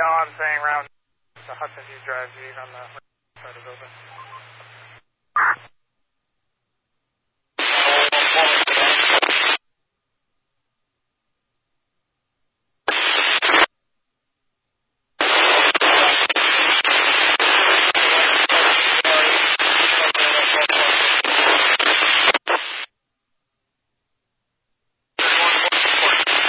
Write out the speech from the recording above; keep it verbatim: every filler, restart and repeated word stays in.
I'm saying round the Hudson View Drive gate on the side is open.